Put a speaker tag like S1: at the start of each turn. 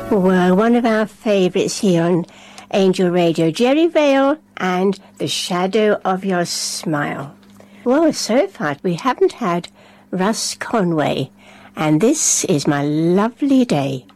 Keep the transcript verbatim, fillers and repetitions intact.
S1: Well, one of our favourites here on Angel Radio, Jerry Vale and The Shadow of Your Smile. Well, so far we haven't had Russ Conway, and this is My Lovely Day.